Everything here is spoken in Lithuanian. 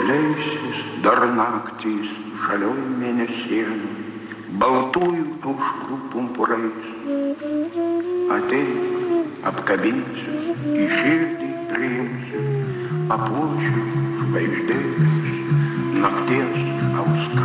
leisis dar naktys žalioj mėnesienų, baltųjų aušrų pumpurais. Ateik, apkabinsiu, į širdį priimsiu, apuošiu žvaigždėmis nakties auskarą.